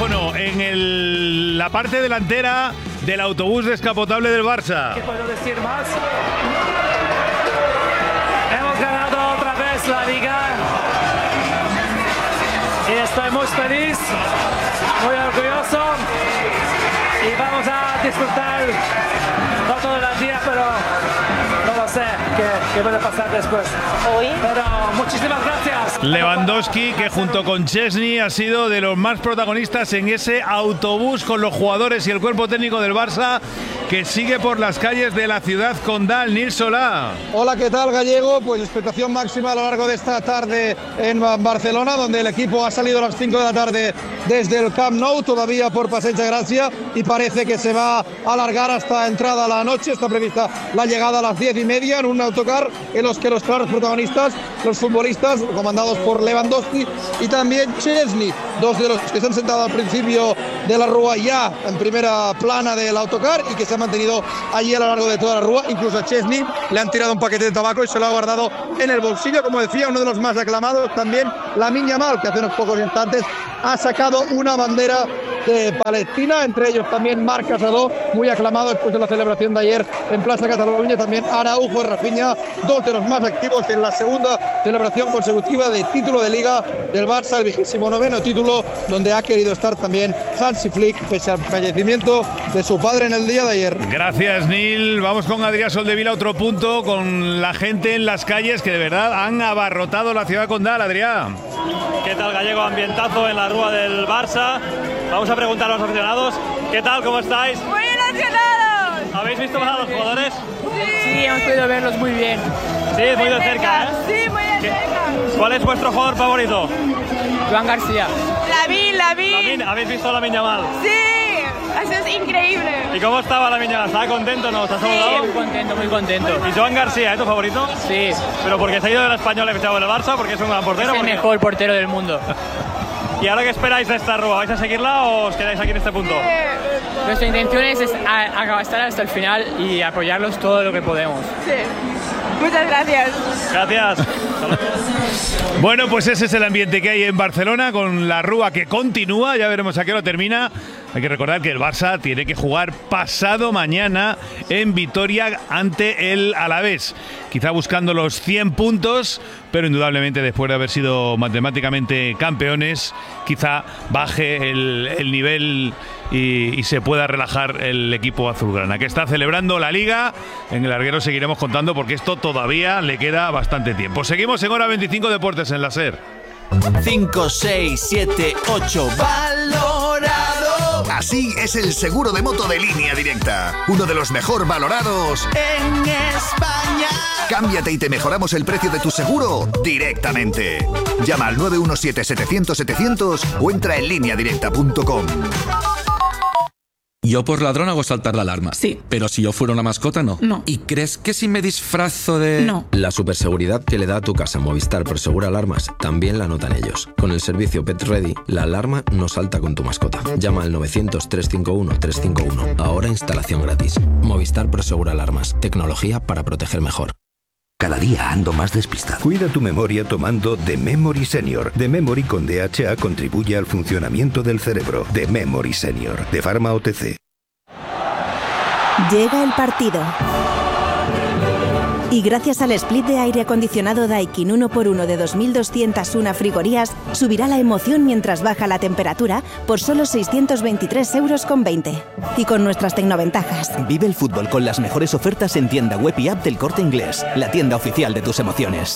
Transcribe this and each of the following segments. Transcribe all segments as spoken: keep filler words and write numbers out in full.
teléfono en el, la parte delantera del autobús descapotable del Barça. ¿Qué puedo decir más? Hemos ganado otra vez la Liga y estoy muy feliz, muy orgulloso y vamos a disfrutar no todo el día, pero no lo sé qué, qué puede pasar después. Hoy. Pero muchísimas gracias. Lewandowski, que junto con Chesney ha sido de los más protagonistas en ese autobús con los jugadores y el cuerpo técnico del Barça, que sigue por las calles de la ciudad condal. Nils Solá. Hola, ¿qué tal, Gallego? Pues expectación máxima a lo largo de esta tarde en Barcelona, donde el equipo ha salido a las cinco de la tarde desde el Camp Nou, todavía por Passeig de Gràcia, y parece que se va a alargar hasta entrada la noche. Está prevista la llegada a las diez y media en un autocar en los que los claros protagonistas, los futbolistas comandados por Lewandowski y también Chesney, dos de los que se han sentado al principio de la rúa ya en primera plana del autocar y que se han mantenido allí a lo largo de toda la rúa. Incluso a Chesney le han tirado un paquete de tabaco y se lo ha guardado en el bolsillo. Como decía, uno de los más aclamados también, Lamine Yamal, que hace unos pocos instantes ha sacado una bandera de Palestina, entre ellos también Marc Casadó, muy aclamado después de la celebración de ayer en Plaza Cataluña, también Araujo y Rafinha, dos de los más activos en la segunda celebración consecutiva de título de Liga del Barça, el vigésimo noveno título, donde ha querido estar también Hansi Flick, pese al fallecimiento de su padre en el día de ayer. Gracias, Nil. Vamos con Adrián Soldevila, otro punto, con la gente en las calles que de verdad han abarrotado la ciudad condal. Adrián. ¿Qué tal, Gallego? Ambientazo en la rúa del Barça. Vamos a preguntar a los aficionados. ¿Qué tal? ¿Cómo estáis? ¡Muy emocionados! ¿Habéis visto más a los jugadores? Sí. Sí, hemos podido verlos muy bien. Sí, muy de cerca, ¿eh? Sí, muy de cerca. ¿Cuál es vuestro jugador favorito? Joan García. Lamine, Lamine. Lamine, ¿habéis visto a Lamine Yamal? Sí, eso es increíble. ¿Y cómo estaba Lamine Yamal? ¿Estaba contento o no? ¿Estás saludado? Muy contento, muy contento. ¿Y Joan García, es tu favorito? Sí. ¿Pero porque se ha ido del Español y fichado en el Barça? ¿Porque es un gran portero? Es el mejor portero del mundo. ¿Y ahora qué esperáis de esta rúa? ¿Vais a seguirla o os quedáis aquí en este punto? Nuestra intención es a, a estar hasta el final y apoyarlos todo lo que podemos. Sí. Muchas gracias. Gracias. Bueno, pues ese es el ambiente que hay en Barcelona, con la rúa que continúa. Ya veremos a qué hora termina. Hay que recordar que el Barça tiene que jugar pasado mañana en Vitoria ante el Alavés. Quizá buscando los cien puntos, pero indudablemente después de haber sido matemáticamente campeones, quizá baje el, el nivel y, y se pueda relajar el equipo azulgrana, que está celebrando la Liga. En el larguero seguiremos contando porque esto todavía le queda bastante tiempo. Seguimos en Hora veinticinco Deportes en la SER. cinco, seis, siete, ocho. Valorado. Así es el seguro de moto de Línea Directa. Uno de los mejor valorados en España. Cámbiate y te mejoramos el precio de tu seguro directamente. Llama al nueve uno siete, setecientos, setecientos o entra en línea directa punto com. Yo por ladrón hago saltar la alarma. Sí. Pero si yo fuera una mascota, no. No. ¿Y crees que si me disfrazo de...? No. La superseguridad que le da a tu casa Movistar Prosegur Alarmas también la notan ellos. Con el servicio Pet Ready, la alarma no salta con tu mascota. Llama al novecientos, trescientos cincuenta y uno, trescientos cincuenta y uno. Ahora instalación gratis. Movistar Prosegur Alarmas. Tecnología para proteger mejor. Cada día ando más despistado. Cuida tu memoria tomando The Memory Senior. The Memory con D H A contribuye al funcionamiento del cerebro. The Memory Senior, de Pharma O T C. Llega el partido. Y gracias al split de aire acondicionado Daikin uno por uno de dos mil doscientas uno frigorías, subirá la emoción mientras baja la temperatura por solo seiscientos veintitrés euros con veinte. Y con nuestras tecnoventajas. Vive el fútbol con las mejores ofertas en tienda web y app del Corte Inglés, la tienda oficial de tus emociones.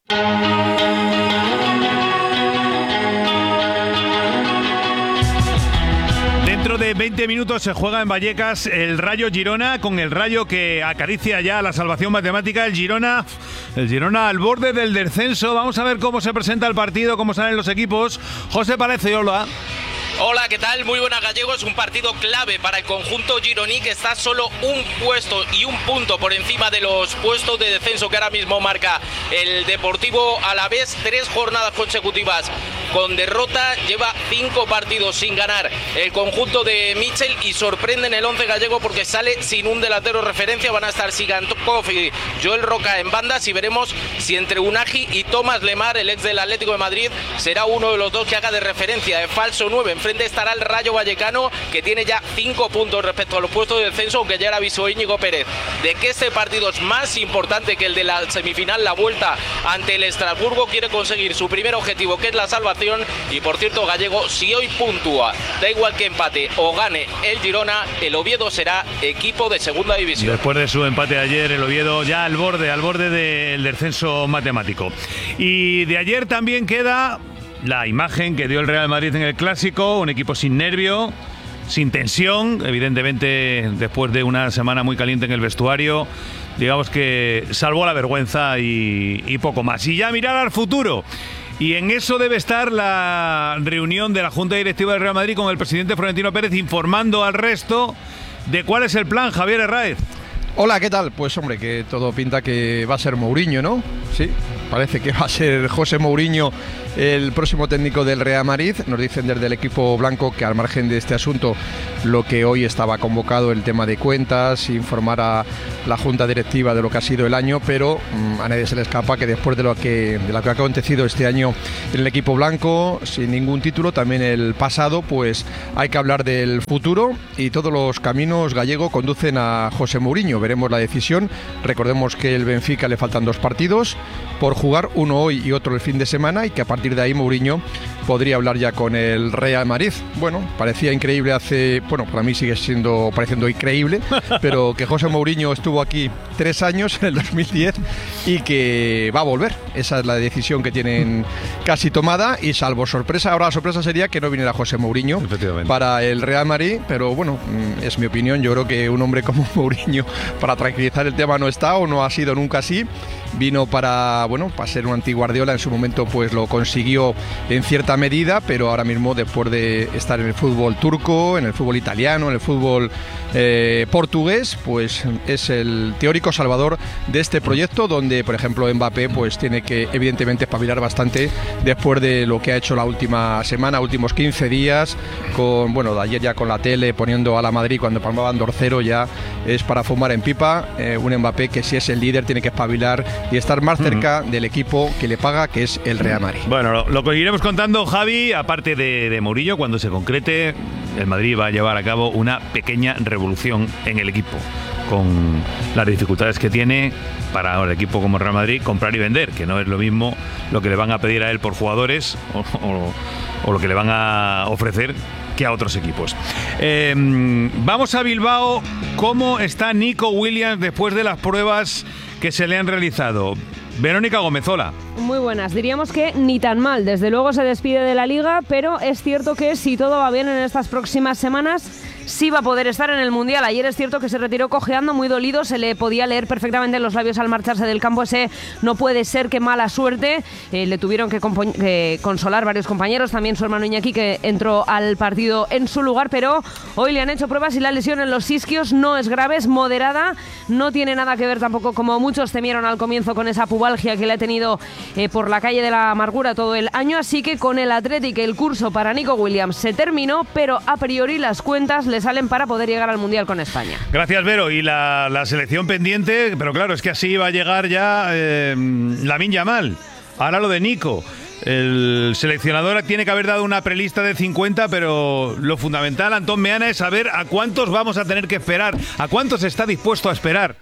Dentro de veinte minutos se juega en Vallecas el Rayo Girona, con el Rayo que acaricia ya la salvación matemática. El Girona, el Girona al borde del descenso. Vamos a ver cómo se presenta el partido, cómo salen los equipos. José Palacio, hola. Hola, ¿qué tal? Muy buenas, Gallego. Es un partido clave para el conjunto gironí, que está solo un puesto y un punto por encima de los puestos de descenso que ahora mismo marca el Deportivo Alavés. Tres jornadas consecutivas con derrota, lleva cinco partidos sin ganar el conjunto de Michel y sorprende en el once gallego porque sale sin un delantero referencia. Van a estar Sigankov y Joel Roca en bandas y veremos si entre Unagi y Tomás Lemar, el ex del Atlético de Madrid, será uno de los dos que haga de referencia de falso nueve. Enfrente estará el Rayo Vallecano, que tiene ya cinco puntos respecto a los puestos de descenso, aunque ya era avisó Íñigo Pérez de que este partido es más importante que el de la semifinal, la vuelta ante el Estrasburgo. Quiere conseguir su primer objetivo, que es la salvación. Y por cierto, Gallego, si hoy puntúa, da igual que empate o gane el Girona, el Oviedo será equipo de segunda división. Después de su empate de ayer, el Oviedo ya al borde, al borde del descenso matemático. Y de ayer también queda la imagen que dio el Real Madrid en el Clásico, un equipo sin nervio, sin tensión, evidentemente después de una semana muy caliente en el vestuario. Digamos que salvó la vergüenza y, y poco más. Y ya mirar al futuro. Y en eso debe estar la reunión de la Junta Directiva del Real Madrid con el presidente Florentino Pérez, informando al resto de cuál es el plan. Javier Herráez. Hola, ¿qué tal? Pues hombre, que todo pinta que va a ser Mourinho, ¿no? Sí, parece que va a ser José Mourinho el próximo técnico del Real Madrid. Nos dicen desde el equipo blanco que al margen de este asunto, lo que hoy estaba convocado, el tema de cuentas, informar a la Junta Directiva de lo que ha sido el año, pero mmm, a nadie se le escapa que después de lo que, de lo que ha acontecido este año en el equipo blanco, sin ningún título, también el pasado, pues hay que hablar del futuro y todos los caminos gallegos conducen a José Mourinho. Veremos la decisión. Recordemos que el Benfica le faltan dos partidos por jugar, uno hoy y otro el fin de semana, y que a partir de ahí Mourinho podría hablar ya con el Real Madrid. Bueno, parecía increíble hace... Bueno, para mí sigue siendo pareciendo increíble, pero que José Mourinho estuvo aquí tres años, en el dos mil diez, y que va a volver. Esa es la decisión que tienen casi tomada, y salvo sorpresa, ahora la sorpresa sería que no viniera José Mourinho para el Real Madrid, pero bueno, es mi opinión. Yo creo que un hombre como Mourinho, para tranquilizar el tema, no está o no ha sido nunca así. Vino para, bueno, para ser un anti-Guardiola, en su momento pues lo consiguió en cierta medida, pero ahora mismo, después de estar en el fútbol turco, en el fútbol italiano, en el fútbol eh, portugués, pues es el teórico salvador de este proyecto, donde por ejemplo Mbappé pues tiene que evidentemente espabilar bastante después de lo que ha hecho la última semana, últimos quince días, con, bueno, de ayer ya con la tele poniendo a la Madrid cuando palmaban dos cero, ya es para fumar en pipa. eh, un Mbappé que, si es el líder, tiene que espabilar y estar más cerca uh-huh. del equipo que le paga, que es el Real Madrid. Bueno, lo, lo que iremos contando, Javi, aparte de, de Mourinho, cuando se concrete, el Madrid va a llevar a cabo una pequeña revolución en el equipo, con las dificultades que tiene para el equipo como Real Madrid comprar y vender, que no es lo mismo lo que le van a pedir a él por jugadores o, o, o lo que le van a ofrecer que a otros equipos. Eh, vamos a Bilbao. ¿Cómo está Nico Williams después de las pruebas que se le han realizado? Verónica Gómezola. Muy buenas, diríamos que ni tan mal. Desde luego se despide de la Liga, pero es cierto que si todo va bien en estas próximas semanas, sí va a poder estar en el Mundial. Ayer es cierto que se retiró cojeando, muy dolido, se le podía leer perfectamente en los labios al marcharse del campo ese "no puede ser, qué mala suerte". Eh, le tuvieron que, compo- que consolar varios compañeros, también su hermano Iñaki, que entró al partido en su lugar, pero hoy le han hecho pruebas y la lesión en los isquios no es grave, es moderada, no tiene nada que ver tampoco, como muchos temieron al comienzo, con esa pubalgia que le ha tenido eh, por la calle de la amargura todo el año, así que con el Athletic el curso para Nico Williams se terminó, pero a priori las cuentas le salen para poder llegar al Mundial con España. Gracias, Vero. Y la, la selección pendiente, pero claro, es que así va a llegar ya eh, Lamine Yamal. Ahora lo de Nico. El seleccionador tiene que haber dado una prelista de cincuenta, pero lo fundamental, Antón Meana, es saber a cuántos vamos a tener que esperar, a cuántos está dispuesto a esperar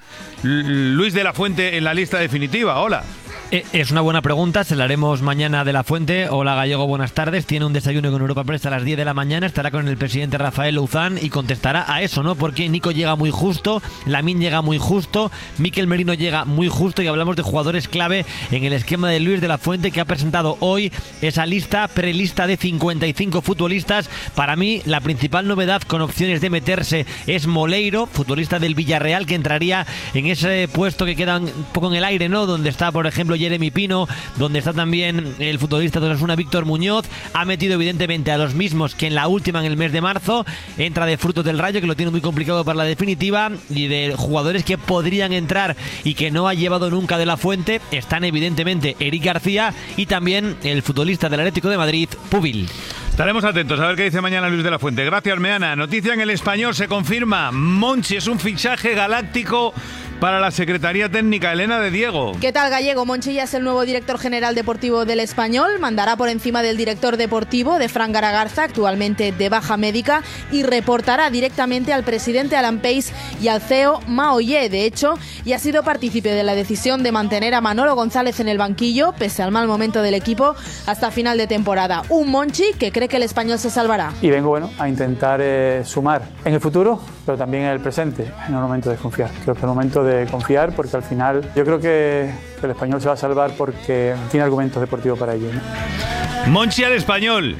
L- Luis de la Fuente en la lista definitiva. Hola. Es una buena pregunta, se la haremos mañana de la Fuente. Hola Gallego, buenas tardes. Tiene un desayuno con Europa Press a las diez de la mañana, estará con el presidente Rafael Louzán y contestará a eso, ¿no? Porque Nico llega muy justo, Lamine llega muy justo, Mikel Merino llega muy justo, y hablamos de jugadores clave en el esquema de Luis de la Fuente, que ha presentado hoy esa lista, prelista de cincuenta y cinco futbolistas. Para mí la principal novedad con opciones de meterse es Moleiro, futbolista del Villarreal, que entraría en ese puesto que queda un poco en el aire, ¿no? Donde está, por ejemplo, Jeremy Pino, donde está también el futbolista de Osasuna Víctor Muñoz. Ha metido evidentemente a los mismos que en la última, en el mes de marzo. Entra de Frutos del Rayo, que lo tiene muy complicado para la definitiva, y de jugadores que podrían entrar y que no ha llevado nunca de la Fuente están evidentemente Eric García y también el futbolista del Atlético de Madrid, Pubil. Estaremos atentos a ver qué dice mañana Luis de la Fuente. Gracias, Meana. Noticia en El Español, se confirma. Monchi es un fichaje galáctico para la Secretaría Técnica. Elena de Diego. ¿Qué tal, Gallego? Monchi ya es el nuevo director general deportivo del Español. Mandará por encima del director deportivo de Fran Garagarza, actualmente de baja médica, y reportará directamente al presidente Alan Pace y al C E O Mao Ye. De hecho, y ha sido partícipe de la decisión de mantener a Manolo González en el banquillo, pese al mal momento del equipo, hasta final de temporada. Un Monchi que cree que el Español se salvará. Y vengo bueno, a intentar eh, sumar en el futuro, pero también en el presente, en el momento de confiar. Creo que es el momento de confiar, porque al final yo creo que el Español se va a salvar porque tiene argumentos deportivos para ello, ¿no? Monchi al Español.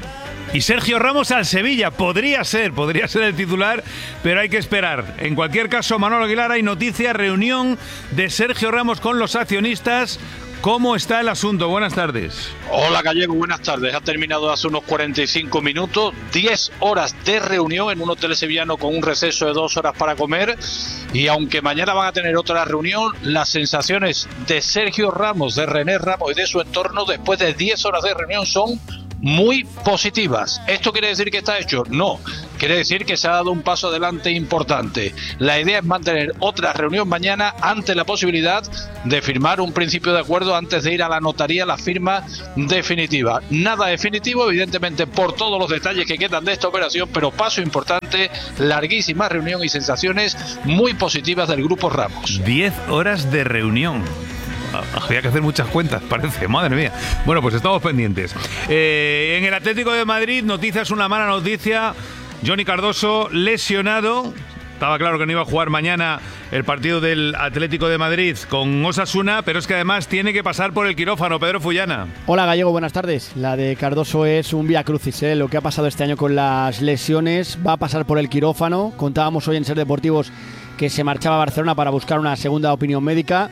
Y Sergio Ramos al Sevilla. Podría ser, podría ser el titular, pero hay que esperar. En cualquier caso, Manolo Aguilar, hay noticia, reunión de Sergio Ramos con los accionistas. ¿Cómo está el asunto? Buenas tardes. Hola, Gallego, buenas tardes. Ha terminado hace unos cuarenta y cinco minutos, diez horas de reunión en un hotel sevillano con un receso de dos horas para comer. Y aunque mañana van a tener otra reunión, las sensaciones de Sergio Ramos, de René Ramos y de su entorno después de diez horas de reunión son muy positivas. ¿Esto quiere decir que está hecho? No, quiere decir que se ha dado un paso adelante importante. La idea es mantener otra reunión mañana ante la posibilidad de firmar un principio de acuerdo antes de ir a la notaría, la firma definitiva. Nada definitivo, evidentemente, por todos los detalles que quedan de esta operación, pero paso importante, larguísima reunión y sensaciones muy positivas del Grupo Ramos. diez horas de reunión. Había que hacer muchas cuentas, parece, madre mía. Bueno, pues estamos pendientes. Eh, en el Atlético de Madrid, noticias, una mala noticia. Johnny Cardoso lesionado. Estaba claro que no iba a jugar mañana el partido del Atlético de Madrid con Osasuna, pero es que además tiene que pasar por el quirófano. Pedro Fullana. Hola, Gallego, buenas tardes. La de Cardoso es un vía crucis, ¿eh? Lo que ha pasado este año con las lesiones. Va a pasar por el quirófano. Contábamos hoy en Ser Deportivos que se marchaba a Barcelona para buscar una segunda opinión médica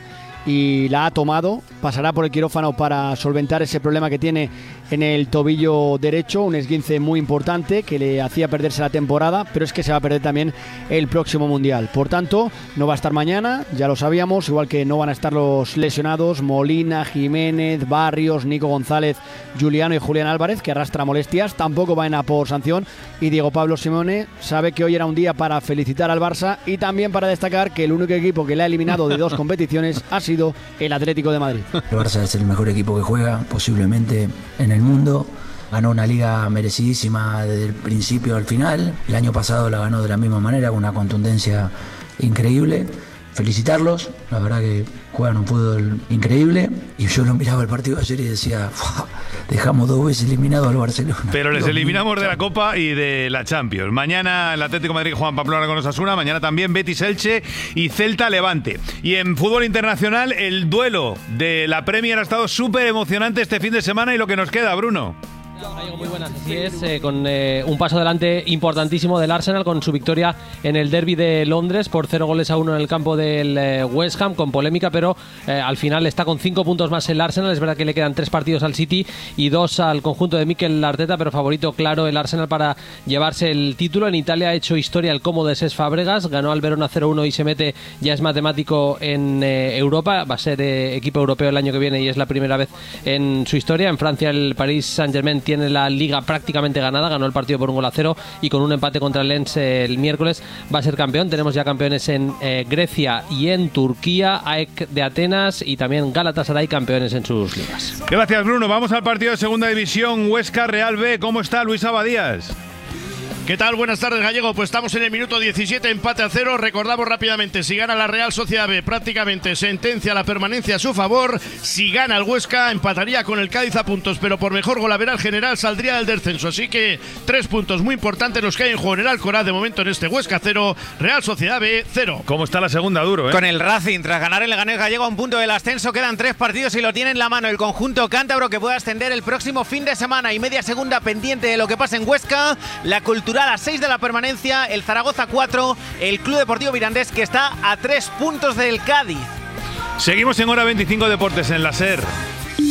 y la ha tomado. Pasará por el quirófano para solventar ese problema que tiene en el tobillo derecho, un esguince muy importante que le hacía perderse la temporada, pero es que se va a perder también el próximo Mundial. Por tanto, no va a estar mañana, ya lo sabíamos, igual que no van a estar los lesionados Molina, Jiménez, Barrios, Nico González, Juliano y Julián Álvarez, que arrastra molestias. Tampoco van a por sanción, y Diego Pablo Simeone sabe que hoy era un día para felicitar al Barça y también para destacar que el único equipo que le ha eliminado de dos competiciones ha sido el Atlético de Madrid. El Barça es el mejor equipo que juega posiblemente en el mundo. Ganó una liga merecidísima desde el principio al final. El año pasado la ganó de la misma manera, con una contundencia increíble. Felicitarlos, la verdad que juegan un fútbol increíble. Y yo lo miraba el partido ayer y decía, dejamos dos veces eliminado al Barcelona. Pero les Dios eliminamos mío. de la Copa y de la Champions. Mañana el Atlético de Madrid juega en Pamplona con Osasuna. Mañana también Betis Elche y Celta Levante. Y en fútbol internacional, el duelo de la Premier ha estado súper emocionante este fin de semana. Y lo que nos queda, Bruno. Muy buenas, así es, eh, con eh, un paso adelante importantísimo del Arsenal con su victoria en el derbi de Londres por cero goles a uno en el campo del eh, West Ham, con polémica, pero eh, al final está con cinco puntos más el Arsenal. Es verdad que le quedan tres partidos al City y dos al conjunto de Mikel Arteta, pero favorito claro el Arsenal para llevarse el título. En Italia ha hecho historia el Como de Cesc Fábregas, ganó al Verona cero uno y se mete, ya es matemático en eh, Europa, va a ser eh, equipo europeo el año que viene y es la primera vez en su historia. En Francia el Paris Saint-Germain tiene la liga prácticamente ganada, ganó el partido por un gol a cero y con un empate contra el Lens el miércoles va a ser campeón. Tenemos ya campeones en eh, Grecia y en Turquía, A E C de Atenas y también Galatasaray campeones en sus ligas. Gracias, Bruno. Vamos al partido de Segunda División, Huesca Real B. ¿Cómo está Luis Abadías? ¿Qué tal? Buenas tardes, Gallego. Pues estamos en el minuto diecisiete, empate a cero. Recordamos rápidamente, si gana la Real Sociedad B, prácticamente sentencia la permanencia a su favor. Si gana el Huesca, empataría con el Cádiz a puntos, pero por mejor golaveral general saldría del descenso. Así que tres puntos muy importantes los que hay en juego en el Alcoraz de momento en este Huesca cero, Real Sociedad B cero. ¿Cómo está la segunda, Duro? ¿eh? Con el Racing, tras ganar el Leganés Gallego a un punto del ascenso, quedan tres partidos y lo tiene en la mano el conjunto cántabro, que puede ascender el próximo fin de semana, y media segunda pendiente de lo que pasa en Huesca. La Cultural a seis de la permanencia, el Zaragoza cuatro, el Club Deportivo Mirandés, que está a tres puntos del Cádiz. Seguimos en Hora veinticinco Deportes en la SER.